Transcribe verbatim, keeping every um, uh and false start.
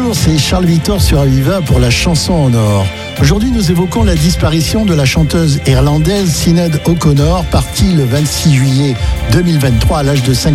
Bonjour, c'est Charles Victor sur Aviva pour la chanson en or. Aujourd'hui, nous évoquons la disparition de la chanteuse irlandaise Sinéad O'Connor, partie le vingt-six juillet deux mille vingt-trois à l'âge de cinquante